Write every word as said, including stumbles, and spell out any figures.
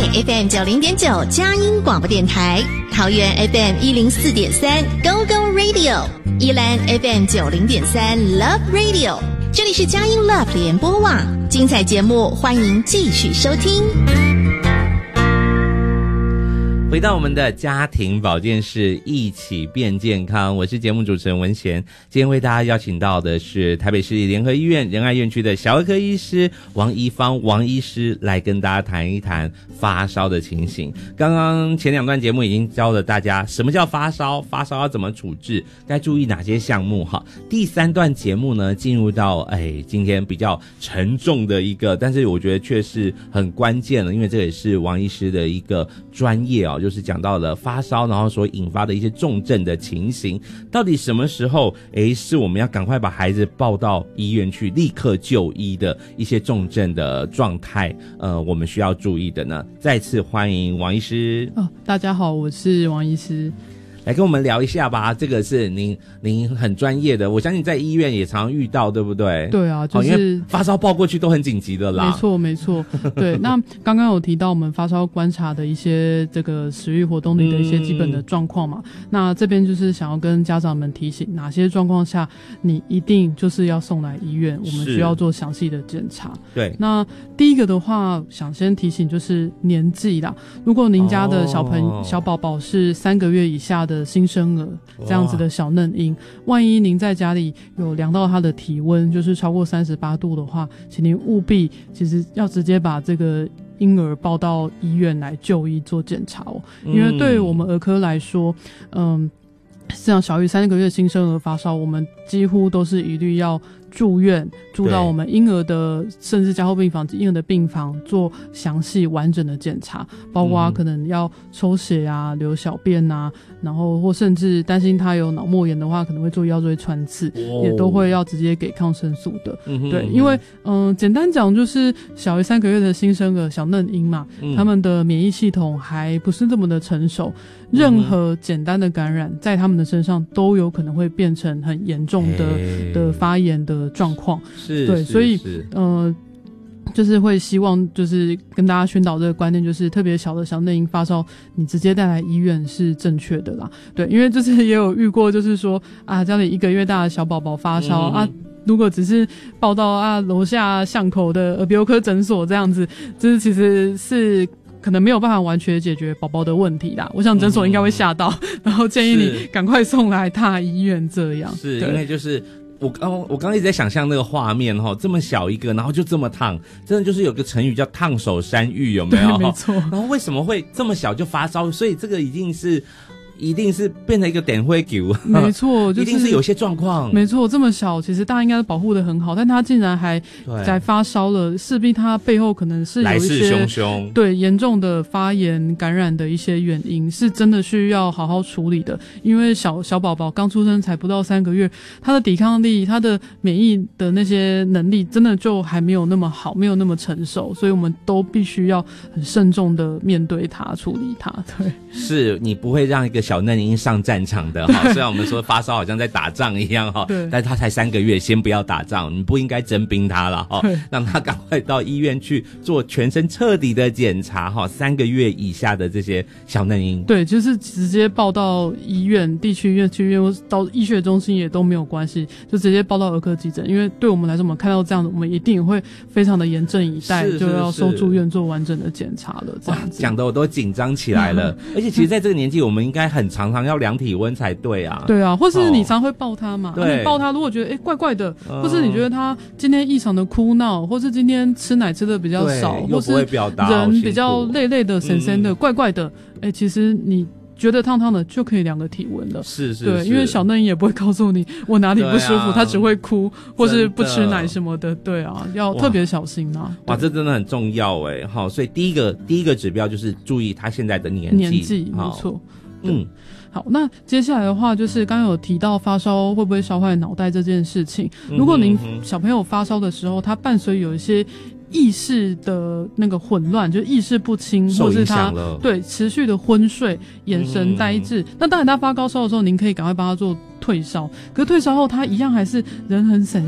F M 九零点九佳音广播电台，桃园 F M 一零四点三 Go Go Radio， 宜兰 F M 九零点三 Love Radio， 这里是佳音 Love 联播网，精彩节目欢迎继续收听。 回到我们的家庭保健室，一起变健康，我是节目主持人文贤。今天为大家邀请到的是台北市立联合医院仁爱院区的小儿科医师王宜芳王医师，来跟大家谈一谈发烧的情形。刚刚前两段节目已经教了大家什么叫发烧，发烧要怎么处置，该注意哪些项目哈。第三段节目呢，进入到哎今天比较沉重的一个，但是我觉得却是很关键了，因为这也是王医师的一个专业哦，就是讲到了发烧然后所引发的一些重症的情形，到底什么时候诶是我们要赶快把孩子抱到医院去立刻就医的一些重症的状态，呃我们需要注意的呢？再次欢迎王医师。 哦，大家好，我是王医师。 来跟我们聊一下吧，这个是您您很专业的，我相信在医院也常遇到，对不对？ 对啊，就是、 哦、因为发烧报过去都很紧急的啦。 没错没错。对，那刚刚有提到我们发烧观察的一些这个食欲活动力的一些基本的状况嘛、嗯、那这边就是想要跟家长们提醒，哪些状况下你一定就是要送来医院，我们需要做详细的检查。 对， 那第一个的话想先提醒就是年纪啦，如果您家的小朋友、哦、小宝宝是三个月以下的新生儿这样子的小嫩婴，万一您在家里有量到他的体温就是超过三十八度的话，请您务必其实要直接把这个婴儿抱到医院来就医做检查哦。因为对于我们儿科来说，嗯，像小于三个月新生儿发烧，我们几乎都是一律要住院，住到我们婴儿的甚至加护病房、婴儿的病房做详细完整的检查，包括可能要抽血啊、流小便啊，然后或甚至担心他有脑膜炎的话，可能会做腰椎穿刺、哦、也都会要直接给抗生素的、嗯、对，因为嗯、呃，简单讲就是小于三个月的新生儿小嫩婴嘛、嗯、他们的免疫系统还不是这么的成熟，任何简单的感染在他们的身上都有可能会变成很严重的的发炎的状况， 是， 对，所以呃，就是会希望就是跟大家宣导这个观念，就是特别小的小嫩婴发烧，你直接带来医院是正确的啦。对，因为就是也有遇过，就是说啊，家里一个月大的小宝宝发烧、嗯、啊。如果只是报到啊楼下巷口的耳鼻喉科诊所这样子，就是其实是可能没有办法完全解决宝宝的问题啦，我想诊所应该会吓到、嗯、然后建议你赶快送来大医院这样。 是，因为就是我刚我刚刚一直在想象那个画面齁，这么小一个然后就这么烫，真的就是有个成语叫烫手山芋，有没有？ 对，没错。 然后为什么会这么小就发烧？所以这个一定是一定是变成一个点灰球， 没错，就是一定是有些状况。 没错，这么小，其实大家应该保护得很好，但他竟然还在发烧了，势必他背后可能是有一些来势汹汹， 对严重的发炎感染的一些原因，是真的需要好好处理的。因为小小宝宝刚出生才不到三个月，他的抵抗力、他的免疫的那些能力，真的就还没有那么好，没有那么成熟，所以我们都必须要很慎重的面对他、处理他。对， 是你不会让一个小嫩婴上战场的哈，虽然我们说发烧好像在打仗一样哈，但是他才三个月，先不要打仗，你不应该征兵他了哈，让他赶快到医院去做全身彻底的检查哈。三个月以下的这些小嫩婴， 对，就是直接报到医院、地区医院、区医院到医学中心也都没有关系，就直接报到儿科急诊。因为对我们来说，我们看到这样的，我们一定会非常的严阵以待，是是是，就要收住院做完整的检查了。这样子讲的我都紧张起来了，而且其实在这个年纪，我们应该很常常要量体温才对啊。 对啊，或是你常会抱他嘛？ 对、哦， 啊、你抱他，如果觉得哎、欸、怪怪的、嗯，或是你觉得他今天异常的哭闹，或是今天吃奶吃的比较少，或是人比较累累的、神神的、嗯、怪怪的，哎、欸，其实你觉得烫烫的就可以量个体温了。 是是是， 对，因为小嫩婴也不会告诉你我哪里不舒服，他、啊、只会哭或是不吃奶什么的。对啊，要特别小心啊。 哇，这真的很重要哎。好，所以第一个第一个指标就是注意他现在的年纪。 年纪没错。嗯。好，那接下来的话就是刚刚有提到发烧会不会烧坏脑袋这件事情。如果您小朋友发烧的时候，他伴随有一些意识的那个混乱，就是意识不清，或是他对持续的昏睡、眼神呆滞、嗯、那当然他发高烧的时候，您可以赶快帮他做退烧，可是退烧后他一样还是人很神